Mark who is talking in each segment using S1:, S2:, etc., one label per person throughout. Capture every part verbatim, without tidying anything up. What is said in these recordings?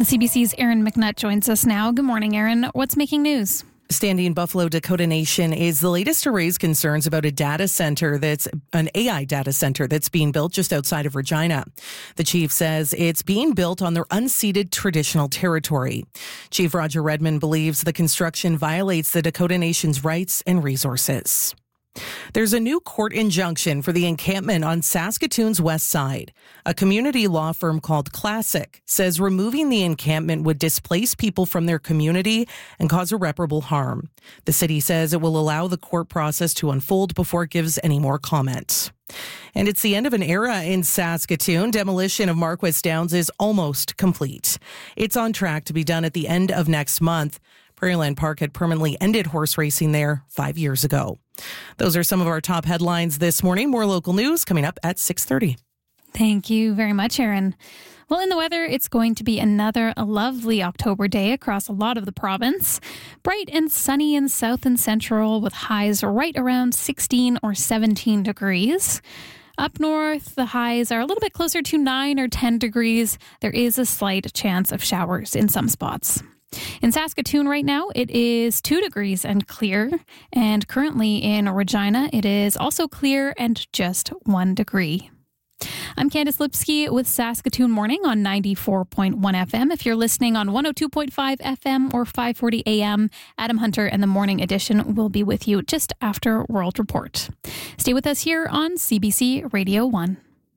S1: C B C's Aaron McNutt joins us now. Good morning, Aaron. What's making news?
S2: Standing Buffalo Dakota Nation is the latest to raise concerns about a data center that's an A I data center that's being built just outside of Regina. The chief says it's being built on their unceded traditional territory. Chief Roger Redmond believes the construction violates the Dakota Nation's rights and resources. There's a new court injunction for the encampment on Saskatoon's west side. A community law firm called Classic says removing the encampment would displace people from their community and cause irreparable harm. The city says it will allow the court process to unfold before it gives any more comment. And it's the end of an era in Saskatoon. Demolition of Marquess Downs is almost complete. It's on track to be done at the end of next month. Prairieland Park had permanently ended horse racing there five years ago. Those are some of our top headlines this morning. More local news coming up at six thirty.
S1: Thank you very much, Aaron. Well, in the weather, it's going to be another lovely October day across a lot of the province. Bright and sunny in south and central with highs right around sixteen or seventeen degrees. Up north, the highs are a little bit closer to nine or ten degrees. There is a slight chance of showers in some spots. In Saskatoon right now, it is two degrees and clear. And currently in Regina, it is also clear and just one degree. I'm Candice Lipsky with Saskatoon Morning on ninety-four point one F M. If you're listening on one oh two point five F M or five forty A M, Adam Hunter and the Morning Edition will be with you just after World Report. Stay with us here on C B C Radio one.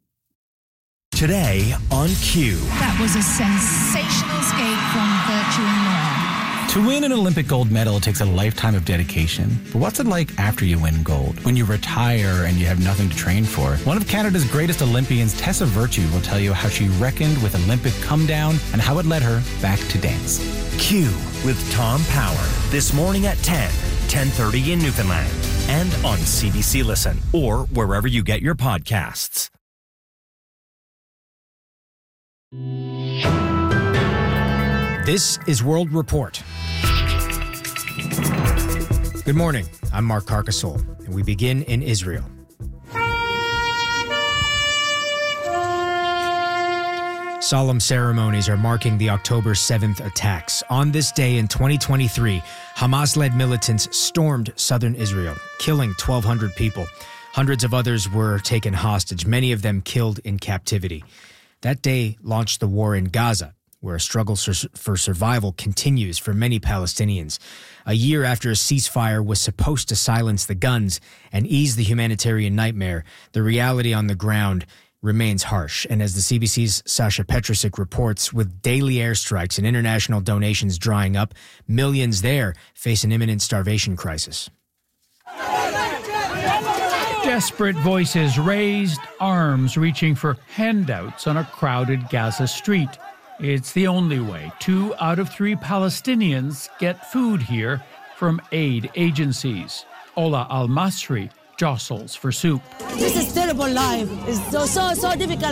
S3: Today on Q.
S4: That was a sensational skate from Virtue Noir.
S5: To win an Olympic gold medal takes a lifetime of dedication. But what's it like after you win gold? When you retire and you have nothing to train for? One of Canada's greatest Olympians, Tessa Virtue, will tell you how she reckoned with Olympic come down and how it led her back to dance.
S3: Q with Tom Power. This morning at ten, ten thirty in Newfoundland. And on C B C Listen or wherever you get your podcasts.
S6: This is World Report. Good morning. I'm Mark Carcasole, and we begin in Israel. Solemn ceremonies are marking the October seventh attacks. On this day in twenty twenty-three, Hamas-led militants stormed southern Israel, killing twelve hundred people. Hundreds of others were taken hostage, many of them killed in captivity. That day launched the war in Gaza, where a struggle for survival continues for many Palestinians. A year after a ceasefire was supposed to silence the guns and ease the humanitarian nightmare, the reality on the ground remains harsh. And as the C B C's Sasha Petrusik reports, with daily airstrikes and international donations drying up, millions there face an imminent starvation crisis.
S7: Desperate voices raised, arms reaching for handouts on a crowded Gaza street. It's the only way two out of three Palestinians get food here from aid agencies. Ola Al-Masri jostles for soup.
S8: This is terrible life. It's so, so, so difficult